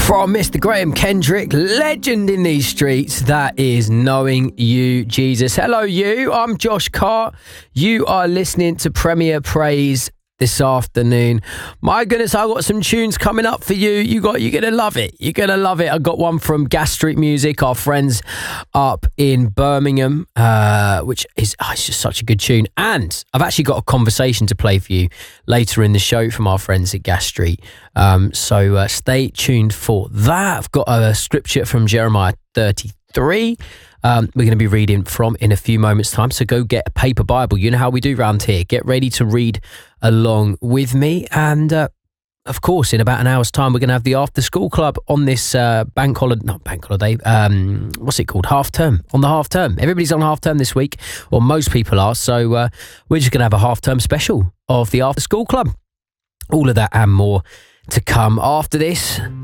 From Mr. Graham Kendrick, legend in these streets, that is Knowing You, Jesus. Hello, you. I'm Josh Cart. You are listening to Premier Praise this afternoon. My goodness, I got some tunes coming up for you. You're gonna love it. You're gonna love it. I got one from Gas Street Music, our friends up in Birmingham, which is it's just such a good tune. And I've actually got a conversation to play for you later in the show from our friends at Gas Street. So stay tuned for that. I've got a scripture from Jeremiah 33. We're going to be reading from in a few moments' time. So go get a paper Bible. You know how we do round here. Get ready to read along with me. And of course, in about an hour's time, we're going to have the After School Club on this not bank holiday. What's it called? Half term. On the half term. Everybody's on half term this week, or most people are. So we're just going to have a half term special of the After School Club. All of that and more to come after this.